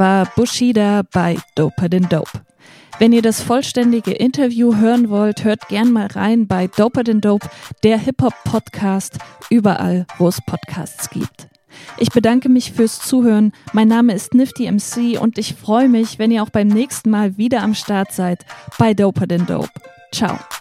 war Bushido bei Doper than Dope. Wenn ihr das vollständige Interview hören wollt, hört gern mal rein bei Doper than Dope, der Hip-Hop-Podcast, überall, wo es Podcasts gibt. Ich bedanke mich fürs Zuhören. Mein Name ist Nifty MC und ich freue mich, wenn ihr auch beim nächsten Mal wieder am Start seid bei Doper than Dope. Ciao.